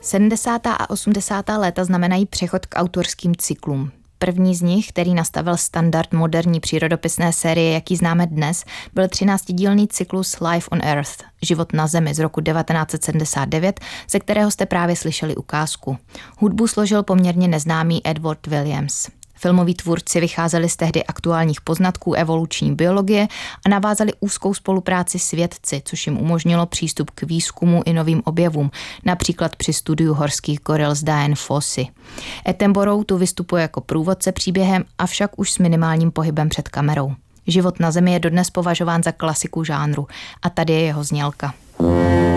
70. a 80. léta znamenají přechod k autorským cyklům. První z nich, který nastavil standard moderní přírodopisné série, jaký známe dnes, byl 13dílný cyklus Life on Earth, Život na Zemi z roku 1979, ze kterého jste právě slyšeli ukázku. Hudbu složil poměrně neznámý Edward Williams. Filmoví tvůrci vycházeli z tehdy aktuálních poznatků evoluční biologie a navázali úzkou spolupráci s vědci, což jim umožnilo přístup k výzkumu i novým objevům, například při studiu horských goril z Dian Fossey. Attenborough tu vystupuje jako průvodce příběhem, avšak už s minimálním pohybem před kamerou. Život na Zemi je dodnes považován za klasiku žánru a tady je jeho znělka.